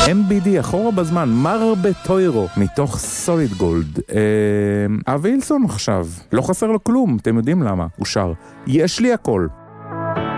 MBD, אחורה בזמן, מר בטוירו, מתוך סוליד גולד. אבי הילסון עכשיו, לא חסר לו כלום, אתם יודעים למה, הוא שר, יש לי הכל.